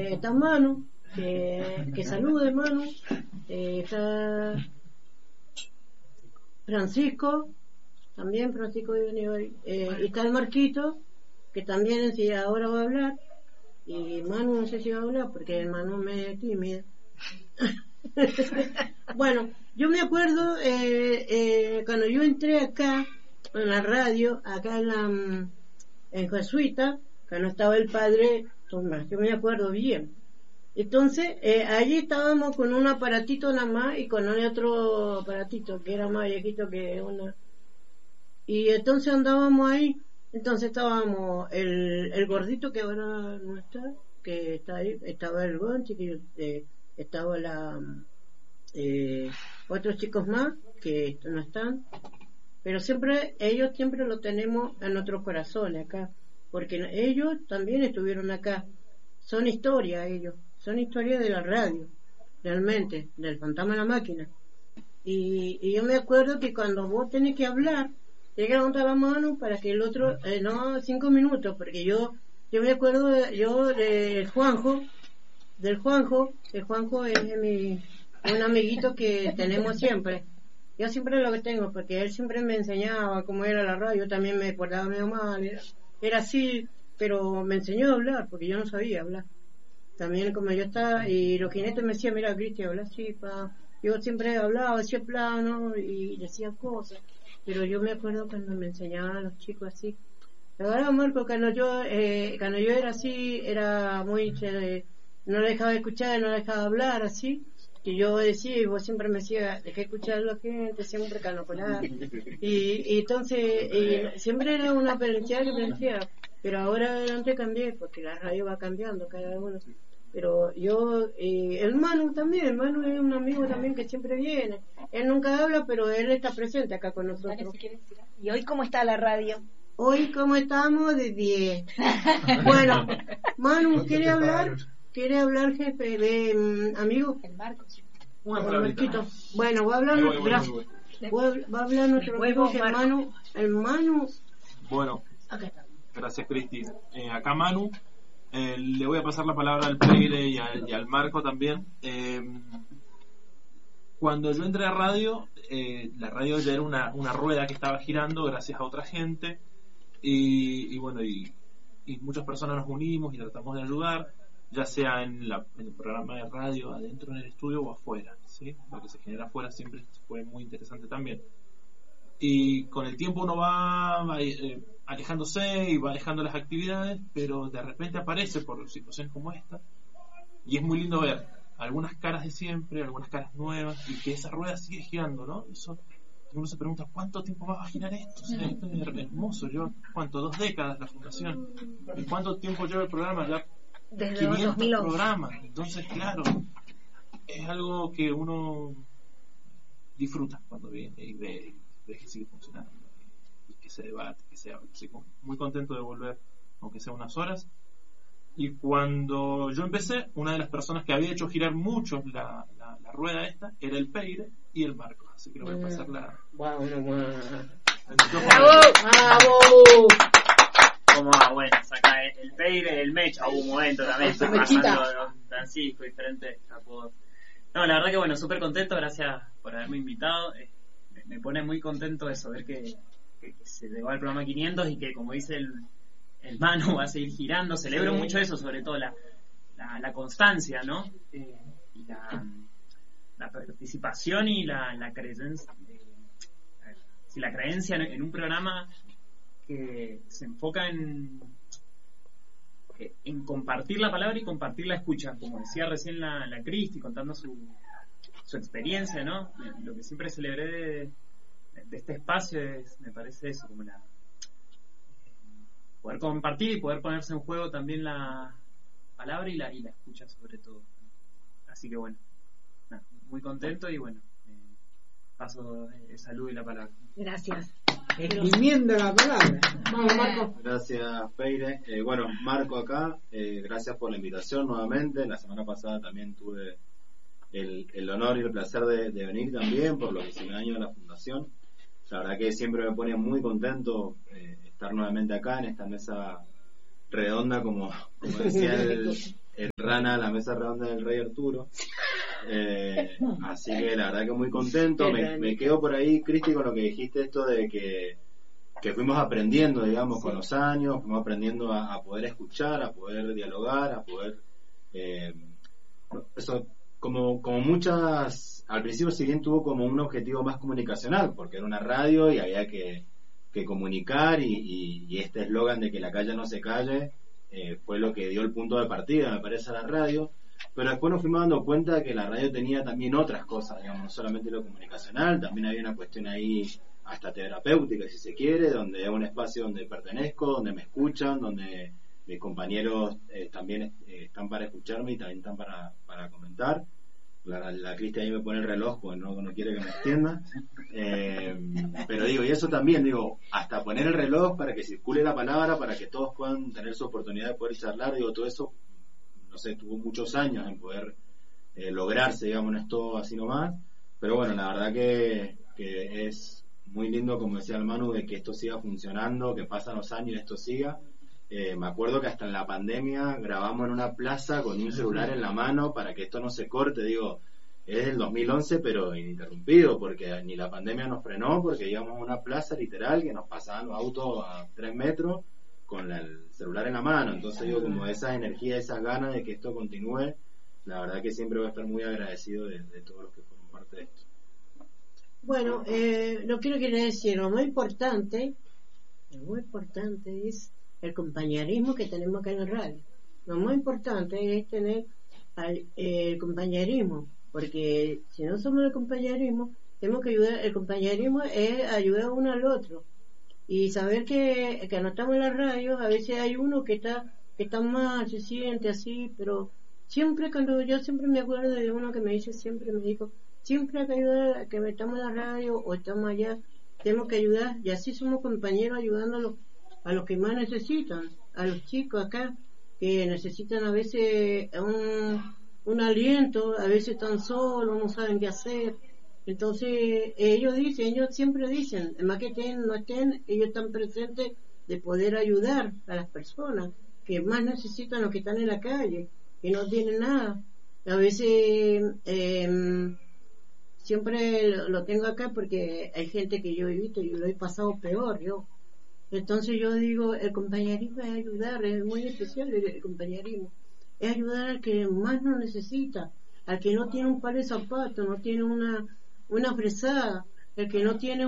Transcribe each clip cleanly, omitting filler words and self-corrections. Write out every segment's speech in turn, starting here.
Está Manu, que salude Manu, está Francisco, también Francisco y está el Marquito, que también si ahora va a hablar, y Manu no sé si va a hablar porque Manu me es tímida. Bueno, yo me acuerdo cuando yo entré acá en la radio, acá en Jesuita, cuando estaba el padre Tomás, yo me acuerdo bien. Entonces, allí estábamos con un aparatito nada más y con otro aparatito que era más viejito que una. Y entonces andábamos ahí. Entonces estábamos el gordito que ahora no está, que está ahí, estaba el Gonchi, que estaba otros chicos más que no están. Pero ellos siempre lo tenemos en nuestros corazones acá, porque ellos también estuvieron acá. Son historias ellos. Son historias de la radio, realmente, del Fantasma de la Máquina. Y yo me acuerdo que cuando vos tenés que hablar, tenés que levantar la mano para que el otro, no 5 minutos, porque yo me acuerdo del Juanjo, el Juanjo es un amiguito que tenemos siempre. Yo siempre lo que tengo, porque él siempre me enseñaba cómo era la radio, yo también me portaba medio mal, era así, pero me enseñó a hablar, porque yo no sabía hablar. También como yo estaba, y los jinetes me decían, mira Cristian, habla así, pa. Yo siempre hablaba, decía plano y decía cosas, pero yo me acuerdo cuando me enseñaban a los chicos así. La verdad, Marco, cuando yo era así, era muy, no le dejaba escuchar, no le dejaba hablar así, que yo decía, y vos siempre me decías, dejé escuchar a la gente, siempre canocolar, y entonces, siempre era una perencia que perencia, pero ahora adelante cambié, porque la radio va cambiando cada uno. Pero yo, el Manu también, el Manu es un amigo también que siempre viene. Él nunca habla, pero él está presente acá con nosotros. ¿Y hoy cómo está la radio? Hoy, ¿cómo estamos? De 10. Bueno, Manu, ¿quiere hablar? ¿Quiere hablar, jefe? Amigo. El Marcos. Una palabrita. Bueno, va a hablar va a hablar nuestro amigo, el Manu. Bueno, Acá está. Gracias, Cristi. Acá Manu. Le voy a pasar la palabra al Peire y al Marco también. Cuando yo entré a radio, la radio ya era una rueda que estaba girando gracias a otra gente y bueno, y muchas personas nos unimos y tratamos de ayudar, ya sea en el programa de radio, adentro en el estudio o afuera, ¿sí? Lo que se genera afuera siempre fue muy interesante también. Y con el tiempo uno va alejándose y va alejando las actividades, pero de repente aparece por situaciones como esta y es muy lindo ver algunas caras de siempre, algunas caras nuevas y que esa rueda sigue girando, ¿no? Eso uno se pregunta ¿cuánto tiempo va a girar esto? O sea, esto es hermoso. Yo, ¿cuánto? 2 décadas la fundación. ¿Y cuánto tiempo lleva el programa? Ya desde 500 2011. programas. Entonces, claro, es algo que uno disfruta cuando viene y ve que sigue funcionando y que se debate, que se habla. Así que muy contento de volver, aunque sea unas horas. Y cuando yo empecé, una de las personas que había hecho girar mucho la rueda esta era el Peire y el Marco. Así que le voy a pasar ¡Bravo! Como bueno, acá el Peire, el Mecha, hubo un momento también, estoy pasando Francisco, diferentes apodos. No, la verdad que bueno, súper contento, gracias por haberme invitado. Me pone muy contento eso, ver que se llegó al programa 500 y que, como dice el Manu, va a seguir girando. Celebro mucho eso, sobre todo la constancia, ¿no? Y la participación y la creencia. La creencia en un programa que se enfoca en compartir la palabra y compartir la escucha, como decía recién la Cristi, contando su experiencia, ¿no? Lo que siempre celebré de este espacio me parece eso, como poder compartir y poder ponerse en juego también la palabra y la escucha sobre todo. Así que bueno, muy contento y bueno, paso el saludo y la palabra. Gracias. Exprimiendo la palabra. Vamos, Marco. Gracias, Peire. Bueno, Marco acá, gracias por la invitación nuevamente. La semana pasada también tuve el honor y el placer de venir también por los 19 años de la fundación. La verdad que siempre me pone muy contento estar nuevamente acá en esta mesa redonda, como decía rana a la mesa redonda del Rey Arturo. Así que la verdad que muy contento. Me quedo por ahí, Cristi, con lo que dijiste, esto de que fuimos aprendiendo, digamos, con los años, fuimos aprendiendo a poder escuchar, a poder dialogar, a poder... eso, como muchas... Al principio, si bien tuvo como un objetivo más comunicacional, porque era una radio y había que comunicar, y este eslogan de que la calle no se calle fue lo que dio el punto de partida, me parece, a la radio. Pero después nos fuimos dando cuenta de que la radio tenía también otras cosas, digamos, no solamente lo comunicacional, también había una cuestión ahí hasta terapéutica, si se quiere, donde es un espacio donde pertenezco, donde me escuchan, donde mis compañeros también están para escucharme y también están para comentar. La Cristi ahí me pone el reloj porque no quiere que me extienda, pero digo, y eso también, digo, hasta poner el reloj para que circule la palabra, para que todos puedan tener su oportunidad de poder charlar, digo, todo eso, no sé, tuvo muchos años en poder lograrse, digamos, no es todo así nomás, pero bueno, la verdad que es muy lindo, como decía el Manu, de que esto siga funcionando, que pasan los años y esto siga. Me acuerdo que hasta en la pandemia grabamos en una plaza con un celular en la mano para que esto no se corte, digo, es del 2011 pero ininterrumpido, porque ni la pandemia nos frenó, porque íbamos a una plaza literal que nos pasaban los autos a 3 metros con el celular en la mano. Entonces digo, como esa energía, esas ganas de que esto continúe, la verdad que siempre voy a estar muy agradecido de todos los que fueron parte de esto. Bueno, lo quiero decir, lo muy importante es el compañerismo que tenemos acá en la radio. Lo más importante es tener el compañerismo, porque si no somos el compañerismo, tenemos que ayudar. El compañerismo es ayudar uno al otro, y saber que no estamos en la radio, a veces hay uno que está mal, se siente así, pero siempre yo siempre me acuerdo de uno que me dijo, siempre hay que ayudar, a que estamos en la radio o estamos allá, tenemos que ayudar, y así somos compañeros ayudándolos a los que más necesitan, a los chicos acá que necesitan a veces un aliento, a veces están solos, no saben qué hacer. Entonces ellos siempre dicen, más que estén, no estén, ellos están presentes de poder ayudar a las personas que más necesitan, los que están en la calle, que no tienen nada. A veces siempre lo tengo acá porque hay gente que yo he visto y lo he pasado peor yo. Entonces yo digo, el compañerismo es ayudar, es muy especial el compañerismo, es ayudar al que más nos necesita, al que no tiene un par de zapatos, no tiene una fresada, el que no tiene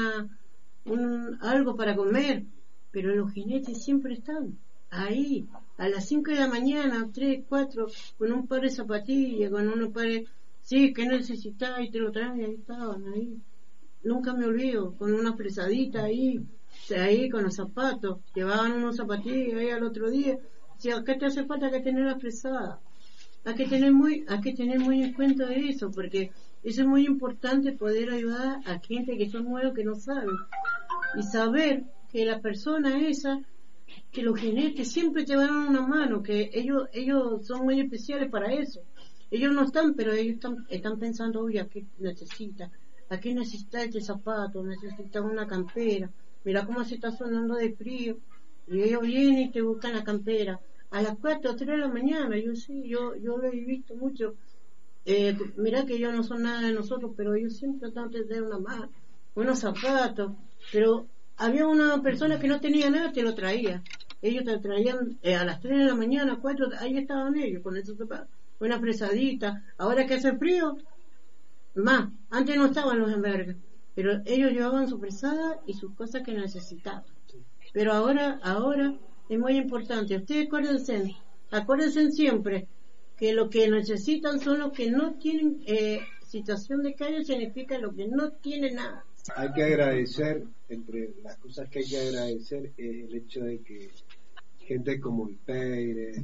algo para comer, pero los jinetes siempre están ahí, a las 5 de la mañana, 3, 4, con un par de zapatillas, con unos par de... Sí, ¿qué necesitas? Y te lo traen, y ahí estaban, ahí. Nunca me olvido, con una fresadita ahí con los zapatos, llevaban unos zapatillos ahí al otro día. Si acá te hace falta que tener la fresada, hay que tener muy en cuenta de eso, porque eso es muy importante, poder ayudar a gente que son nuevos, que no saben, y saber que la persona esa, que los jinetes siempre te van a dar una mano, que ellos son muy especiales para eso. Ellos no están, pero ellos están pensando, oye, ¿a qué necesita este zapato? Necesita una campera. Mira cómo se está sonando de frío. Y ellos vienen y te buscan la campera. A las 4 o 3 de la mañana, yo lo he visto mucho. Mira que ellos no son nada de nosotros, pero ellos siempre tratan de tener una mano, unos zapatos. Pero había una persona que no tenía nada, te lo traía. Ellos te traían a las 3 de la mañana, 4, ahí estaban ellos con esos zapatos. Una fresadita. Ahora que hace frío, más. Antes no estaban los albergues, pero ellos llevaban su fresada y sus cosas que necesitaban. Pero ahora es muy importante. Ustedes acuérdense siempre que lo que necesitan son los que no tienen situación de calle, significa lo que no tienen nada. Hay que agradecer, entre las cosas que hay que agradecer, es el hecho de que gente como el Peire,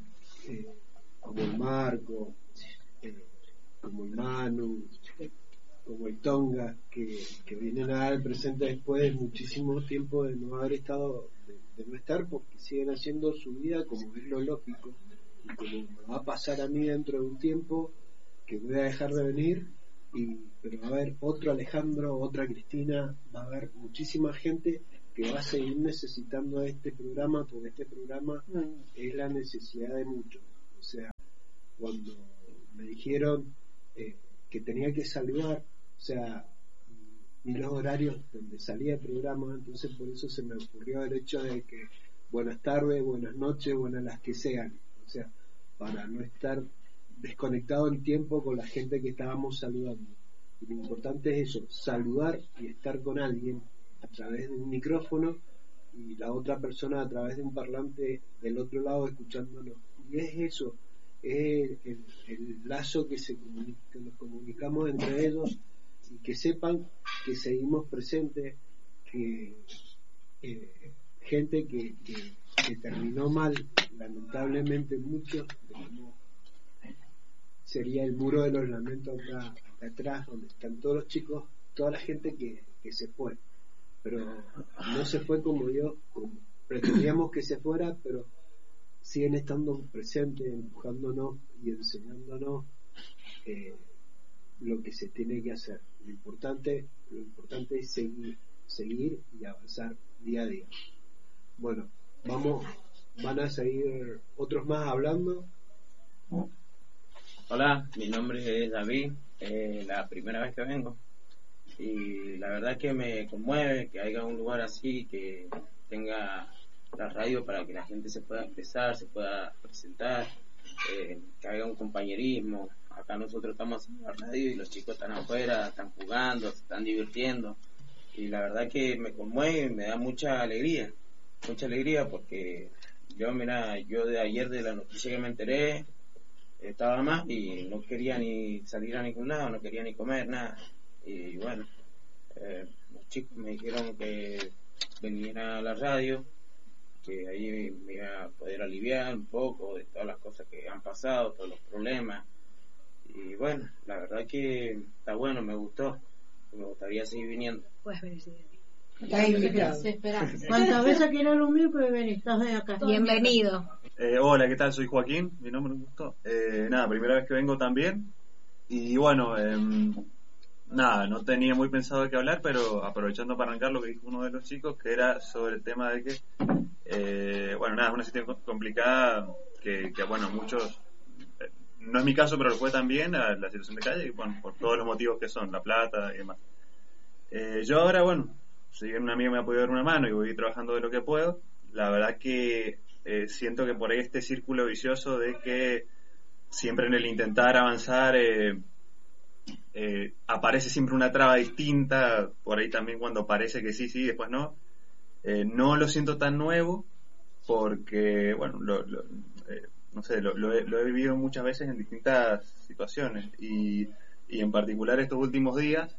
como el Marco, como el Manu, como el Tonga, que vienen a dar el presente después de muchísimo tiempo de no haber estado, de no estar, porque siguen haciendo su vida como es lo lógico, y como me va a pasar a mí dentro de un tiempo que voy a dejar de venir, pero va a haber otro Alejandro, otra Cristina, va a haber muchísima gente que va a seguir necesitando este programa, porque este programa es la necesidad de muchos. O sea, cuando me dijeron que tenía que saludar, o sea, y los horarios donde salía el programa, entonces por eso se me ocurrió el hecho de que buenas tardes, buenas noches, buenas las que sean, o sea, para no estar desconectado en tiempo con la gente que estábamos saludando. Y lo importante es eso, saludar y estar con alguien a través de un micrófono y la otra persona a través de un parlante del otro lado escuchándonos. Y es eso, es el lazo que nos comunicamos entre ellos, y que sepan que seguimos presentes, que gente que terminó mal, lamentablemente muchos, sería el muro de los lamentos acá atrás, donde están todos los chicos, toda la gente que se fue, pero no se fue como pretendíamos que se fuera, pero siguen estando presentes, empujándonos y enseñándonos lo que se tiene que hacer. Lo importante es seguir y avanzar día a día. Bueno, van a seguir otros más hablando. Hola, mi nombre es David, la primera vez que vengo y la verdad es que me conmueve que haya un lugar así, que tenga la radio para que la gente se pueda expresar, se pueda presentar, que haya un compañerismo. Acá nosotros estamos en la radio y los chicos están afuera, están jugando, se están divirtiendo y la verdad que me conmueve y me da mucha alegría porque yo de ayer de la noticia que me enteré estaba más y no quería ni salir a ningún lado, no quería ni comer nada y bueno, los chicos me dijeron que viniera a la radio, que ahí me iba a poder aliviar un poco de todas las cosas que han pasado, todos los problemas. Y bueno, la verdad que está bueno, me gustó. Me gustaría seguir viniendo. Puedes venir, sí. Está invitado. ¿Cuántas veces quieras lo mismo? Pues ven, estás acá. Bienvenido. Hola, ¿qué tal? Soy Joaquín, mi nombre es Gusto. Nada, primera vez que vengo también. Y bueno, nada, no tenía muy pensado de qué hablar, pero aprovechando para arrancar lo que dijo uno de los chicos, que era sobre el tema de que, bueno, nada, es una situación complicada que bueno, muchos... no es mi caso, pero lo fue también la situación de calle, y bueno, por todos los motivos que son, la plata y demás. Yo ahora, bueno, si bien un amigo me ha podido dar una mano y voy trabajando de lo que puedo, la verdad que siento que por ahí este círculo vicioso de que siempre en el intentar avanzar aparece siempre una traba distinta, por ahí también cuando parece que sí, después no. No lo siento tan nuevo porque, bueno, no sé, lo he vivido muchas veces en distintas situaciones y en particular estos últimos días,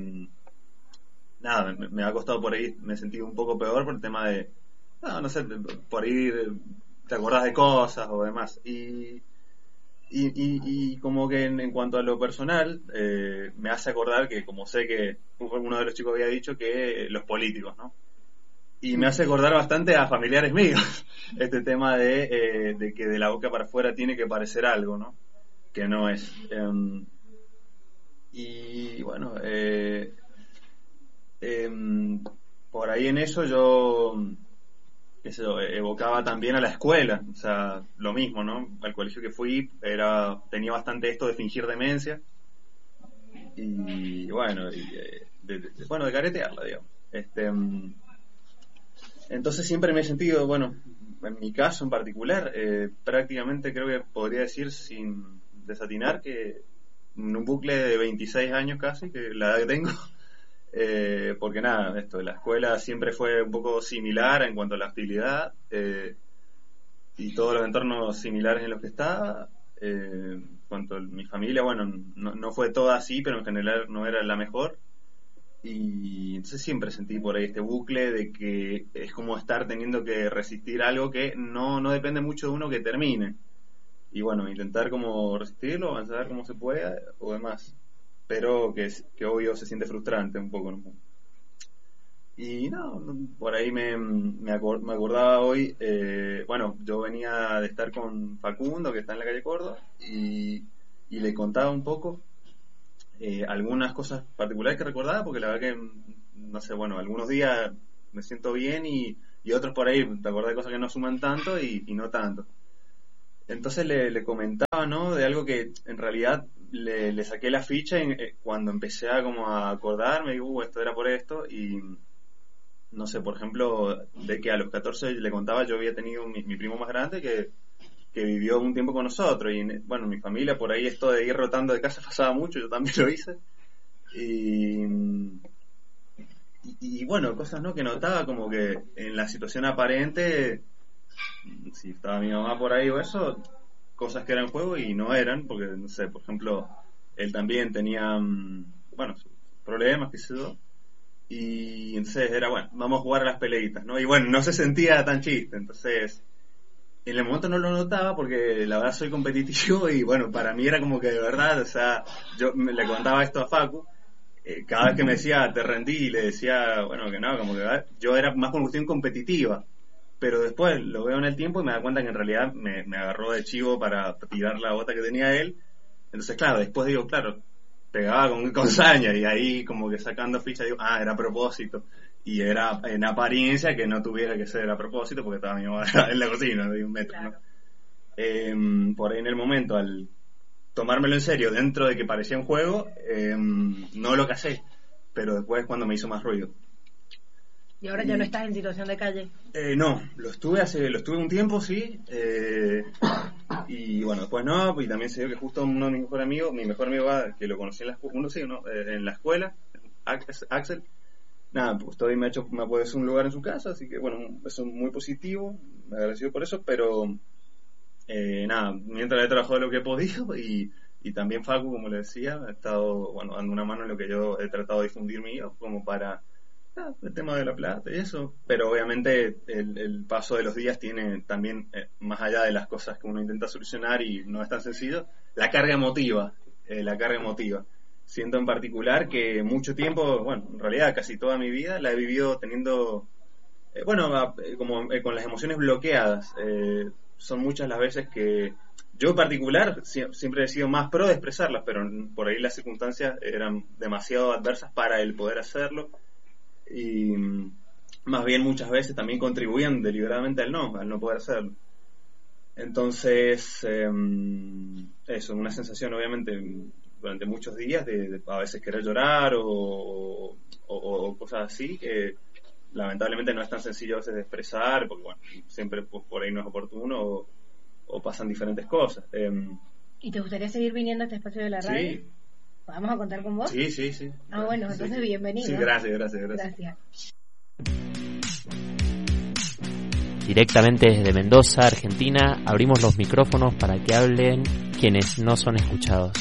nada, me ha costado por ahí, me he sentido un poco peor por el tema de, no sé, por ahí te acordás de cosas o demás y como que en cuanto a lo personal, me hace acordar que, como sé que uno de los chicos había dicho, que los políticos, ¿no? Y me hace acordar bastante a familiares míos este tema de que de la boca para afuera tiene que parecer algo, ¿no? Que no es. Y bueno, por ahí en eso yo, qué sé yo, evocaba también a la escuela, o sea, lo mismo, ¿no? Al colegio que fui tenía bastante esto de fingir demencia y bueno, de caretearla, digamos. Entonces siempre me he sentido, bueno, en mi caso en particular, prácticamente creo que podría decir sin desatinar que en un bucle de 26 años casi, que la edad que tengo, porque nada, esto de la escuela siempre fue un poco similar en cuanto a la hostilidad y todos los entornos similares en los que estaba. En cuanto a mi familia, bueno, no fue toda así, pero en general no era la mejor. Y entonces siempre sentí por ahí este bucle de que es como estar teniendo que resistir algo que no depende mucho de uno que termine. Y bueno, intentar como resistirlo, avanzar como se pueda o demás. Pero que obvio se siente frustrante un poco, ¿no? Y por ahí me acordaba hoy, bueno, yo venía de estar con Facundo, que está en la calle Córdoba, y le contaba un poco algunas cosas particulares que recordaba, porque la verdad que, no sé, bueno, algunos días me siento bien y otros por ahí te acordás de cosas que no suman tanto y no tanto. Entonces le comentaba, ¿no? De algo que en realidad le saqué la ficha cuando empecé a como a acordarme, digo, esto era por esto, y no sé, por ejemplo, de que a los 14 le contaba, yo había tenido mi primo más grande que vivió un tiempo con nosotros, y bueno, mi familia por ahí esto de ir rotando de casa pasaba mucho, yo también lo hice, y bueno, cosas, ¿no? Que notaba como que en la situación aparente, si estaba mi mamá por ahí o eso, cosas que eran juego y no eran, porque no sé, por ejemplo, él también tenía bueno, problemas, qué sé yo, y entonces era, bueno, vamos a jugar a las peleitas, ¿no? Y bueno, no se sentía tan chiste, entonces en el momento no lo notaba porque la verdad soy competitivo y bueno, para mí era como que de verdad, o sea, yo le contaba esto a Facu, cada vez que me decía te rendí y le decía, bueno, que no, como que yo era más con cuestión competitiva, pero después lo veo en el tiempo y me da cuenta que en realidad me agarró de chivo para tirar la bota que tenía él. Entonces claro, después digo, claro, pegaba con saña y ahí como que sacando ficha digo, era a propósito, y era en apariencia que no tuviera que ser a propósito porque estaba mi mamá en la cocina de 1 metro, Claro. ¿no? Por ahí en el momento, al tomármelo en serio dentro de que parecía un juego, no lo casé, pero después cuando me hizo más ruido. Y ahora ya no estás en situación de calle. No, lo estuve un tiempo, sí, y bueno, después no, y también se dio que justo uno de mis mejores amigos, que lo conocí en la escuela, Axel, nada, pues todavía me ha puesto un lugar en su casa, así que bueno, eso es muy positivo, me agradecido por eso, pero nada, mientras he trabajado lo que he podido y también Facu, como le decía, ha estado, bueno, dando una mano en lo que yo he tratado de difundir mío, como para el tema de la plata y eso, pero obviamente el paso de los días tiene también, más allá de las cosas que uno intenta solucionar y no es tan sencillo, la carga emotiva, siento en particular que mucho tiempo, bueno, en realidad casi toda mi vida la he vivido teniendo, como con las emociones bloqueadas. Son muchas las veces que yo en particular siempre he sido más pro de expresarlas, pero por ahí las circunstancias eran demasiado adversas para el poder hacerlo, y más bien muchas veces también contribuían deliberadamente al no poder hacerlo. Entonces, eso, una sensación obviamente durante muchos días de a veces querer llorar o cosas así, que lamentablemente no es tan sencillo a veces de expresar, porque bueno, siempre pues, por ahí no es oportuno o pasan diferentes cosas. ¿Y te gustaría seguir viniendo a este espacio de la radio? Sí. ¿Vamos a contar con vos? Sí. Bueno, entonces Sí. bienvenido. Sí, gracias. Directamente desde Mendoza, Argentina, abrimos los micrófonos para que hablen quienes no son escuchados.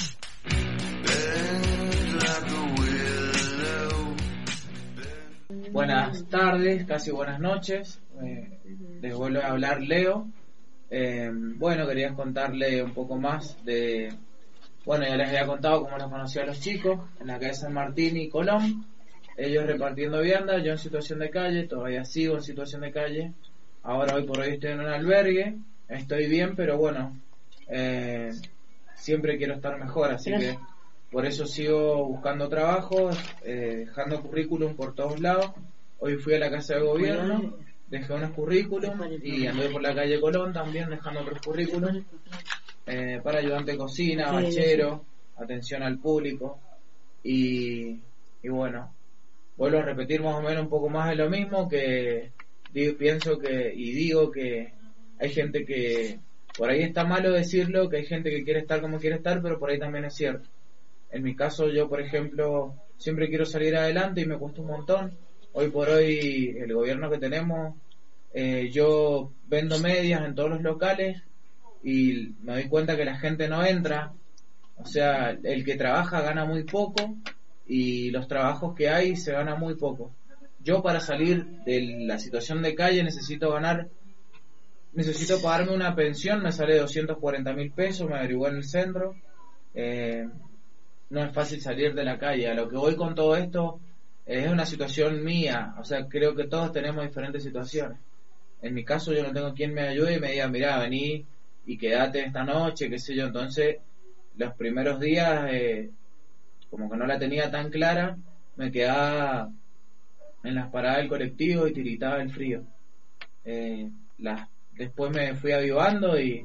Buenas tardes, casi buenas noches. Les vuelvo a hablar Leo. Bueno, quería contarle un poco más de... Bueno, ya les había contado cómo los conocí a los chicos en la calle San Martín y Colón. Ellos repartiendo viandas, yo en situación de calle, todavía sigo en situación de calle. Ahora hoy por hoy estoy en un albergue, estoy bien, pero bueno, siempre quiero estar mejor, así que por eso sigo buscando trabajo, dejando currículum por todos lados. Hoy fui a la casa de gobierno, dejé unos currículum y anduve por la calle Colón también dejando otros currículum para ayudante de cocina, bachero, atención al público y bueno, vuelvo a repetir más o menos un poco más de lo mismo, que pienso que y digo que hay gente que por ahí está malo decirlo, que hay gente que quiere estar como quiere estar, pero por ahí también es cierto. En mi caso, yo por ejemplo siempre quiero salir adelante y me cuesta un montón. Hoy por hoy el gobierno que tenemos, yo vendo medias en todos los locales y me doy cuenta que la gente no entra, o sea, el que trabaja gana muy poco y los trabajos que hay se gana muy poco. Yo para salir de la situación de calle necesito pagarme una pensión, me sale 240.000 pesos, me averigué en el centro. No es fácil salir de la calle. A lo que voy con todo esto es una situación mía, o sea, creo que todos tenemos diferentes situaciones. En mi caso yo no tengo quien me ayude y me diga, mirá, vení y quédate esta noche, qué sé yo. Entonces los primeros días como que no la tenía tan clara, me quedaba en las paradas del colectivo y tiritaba el frío. Después me fui avivando y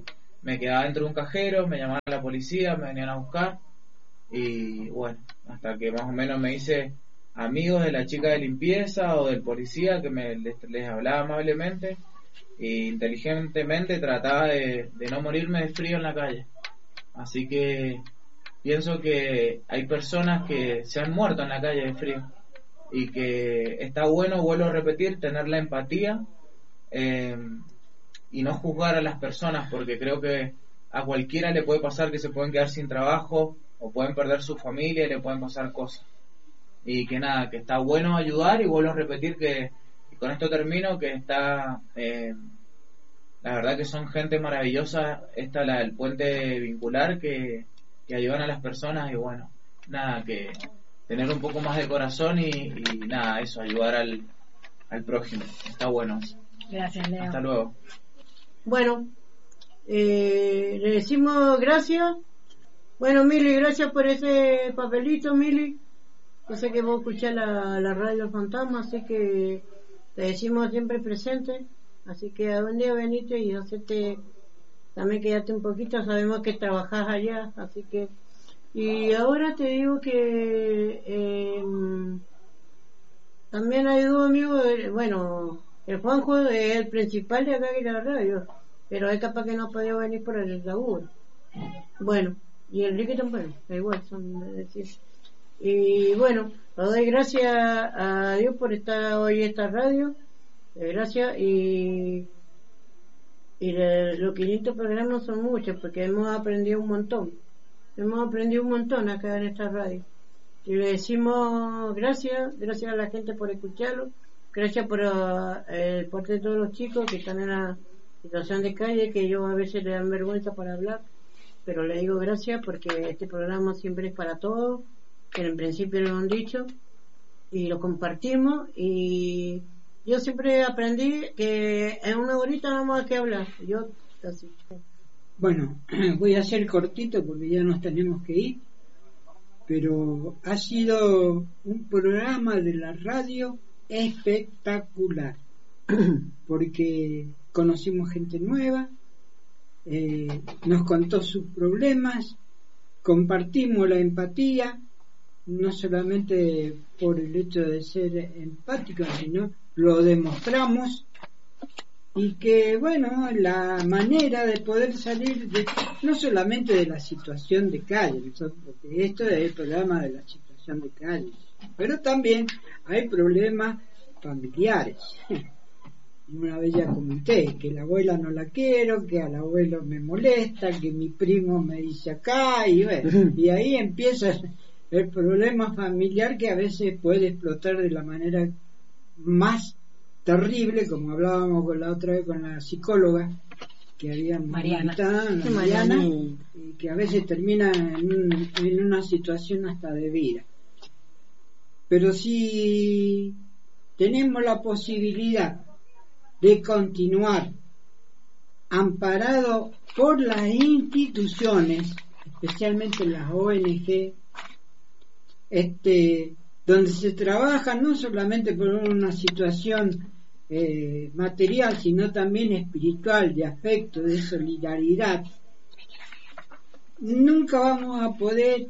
me quedaba dentro de un cajero, me llamaban a la policía, me venían a buscar, y bueno, hasta que más o menos me hice amigos de la chica de limpieza o del policía que les hablaba amablemente e inteligentemente trataba de no morirme de frío en la calle. Así que pienso que hay personas que se han muerto en la calle de frío y que está bueno, vuelvo a repetir, tener la empatía y no juzgar a las personas, porque creo que a cualquiera le puede pasar que se pueden quedar sin trabajo o pueden perder su familia y le pueden pasar cosas. Y que nada, que está bueno ayudar, y vuelvo a repetir que, y con esto termino, que está la verdad que son gente maravillosa, la del puente vincular que ayudan a las personas, y bueno, nada, que tener un poco más de corazón y nada, eso, ayudar al prójimo, está bueno. Gracias, Leo. Hasta luego. Bueno, le decimos gracias. Bueno, Mili, gracias por ese papelito, Mili. Yo sé que vos escuchás la radio Fantasma, así que te decimos siempre presente. Así que a un día venite y hacerte, también quédate un poquito, sabemos que trabajás allá, así que... Y ahora te digo que también hay dos amigos, bueno, el Juanjo es el principal de acá de la radio, pero es capaz que no ha podido venir por el laburo. Bueno, y Enrique tampoco, da igual, son de decir. Y bueno, le doy gracias a Dios por estar hoy en esta radio. Gracias, y los 500 programas son muchos, porque hemos aprendido un montón acá en esta radio, y le decimos gracias a la gente por escucharlo, gracias por el parte de todos los chicos que están en la situación de calle, que ellos a veces le dan vergüenza para hablar, pero le digo gracias porque este programa siempre es para todos, que en principio lo han dicho, y lo compartimos, y yo siempre aprendí que en una horita no más que hablar. Yo así. Bueno, voy a hacer cortito porque ya nos tenemos que ir, pero ha sido un programa de la radio espectacular, porque conocimos gente nueva, nos contó sus problemas, compartimos la empatía, no solamente por el hecho de ser empáticos, sino lo demostramos, y que bueno, la manera de poder salir no solamente de la situación de calle, porque esto es el programa de la situación de calle, pero también hay problemas familiares. Una vez ya comenté que la abuela no la quiero, que al abuelo me molesta, que mi primo me dice acá, y bueno, y ahí empieza el problema familiar, que a veces puede explotar de la manera más terrible, como hablábamos con la otra vez con la psicóloga que había Mariana, y que a veces termina en una situación hasta de vida. Pero si tenemos la posibilidad de continuar amparado por las instituciones, especialmente las ONG, donde se trabaja no solamente por una situación material, sino también espiritual, de afecto, de solidaridad, nunca vamos a poder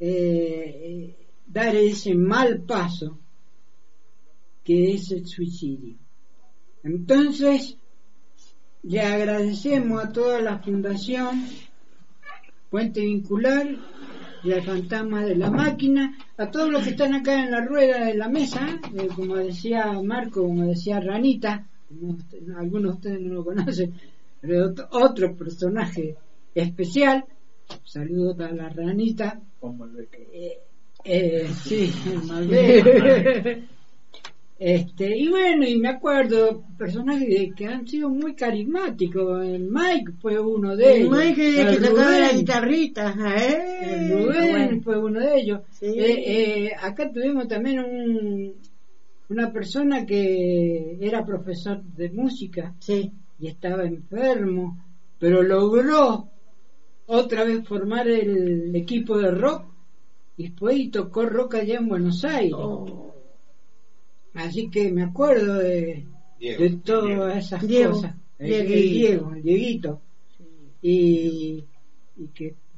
dar ese mal paso que es el suicidio. Entonces, le agradecemos a toda la Fundación Puente Vincular y al Fantasma de la Máquina, a todos los que están acá en la rueda de la mesa, como decía Marco, como decía Ranita, algunos de ustedes no lo conocen, pero otro personaje especial. Saludos a la Ranita. Sí, el Malbec. Y bueno, y me acuerdo personajes que han sido muy carismáticos. El Mike fue uno de ellos. Mike que tocaba la guitarrita. El Rubén fue uno de ellos. Sí. Acá tuvimos también una persona que era profesor de música, sí, y estaba enfermo, pero logró otra vez formar el equipo de rock, y fue y tocó rock allá en Buenos Aires. Así que me acuerdo de todas esas cosas. El Dieguito. y que